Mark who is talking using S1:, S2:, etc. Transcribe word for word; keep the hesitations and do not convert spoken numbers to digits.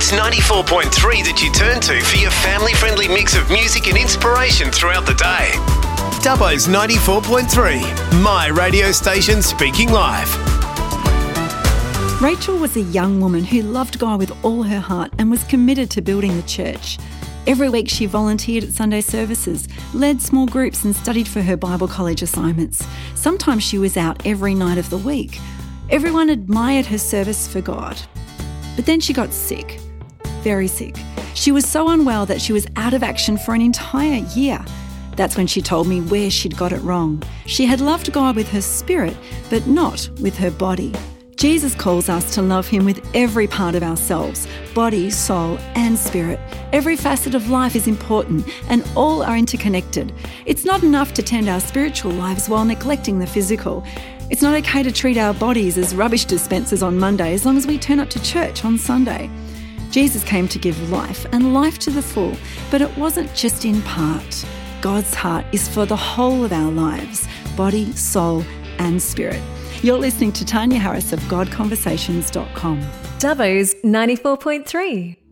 S1: Dubbo's ninety-four point three that you turn to for your family-friendly mix of music and inspiration throughout the day. Dubbo's ninety-four point three, my radio station speaking live.
S2: Rachel was a young woman who loved God with all her heart and was committed to building the church. Every week she volunteered at Sunday services, led small groups and studied for her Bible college assignments. Sometimes she was out every night of the week. Everyone admired her service for God. But then she got sick, very sick. She was so unwell that she was out of action for an entire year. That's when she told me where she'd got it wrong. She had loved God with her spirit, but not with her body. Jesus calls us to love him with every part of ourselves, body, soul and spirit. Every facet of life is important and all are interconnected. It's not enough to tend our spiritual lives while neglecting the physical. It's not okay to treat our bodies as rubbish dispensers on Monday as long as we turn up to church on Sunday. Jesus came to give life and life to the full, but it wasn't just in part. God's heart is for the whole of our lives, body, soul and spirit. You're listening to Tanya Harris of God Conversations dot com.
S3: Dubbo's ninety-four point three.